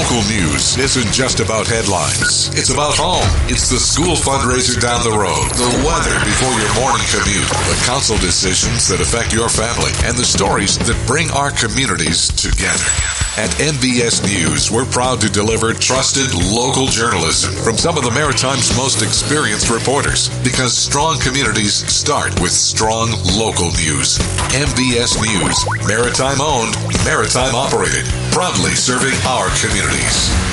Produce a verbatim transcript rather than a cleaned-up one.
Local news isn't just about headlines. It's about home. It's the school fundraiser down the road, the weather before your morning commute, the council decisions that affect your family, and the stories that bring our communities together. At M B S News, we're proud to deliver trusted local journalism from some of the Maritime's most experienced reporters, because strong communities start with strong local news. M B S News, Maritime owned, Maritime operated, proudly serving our communities.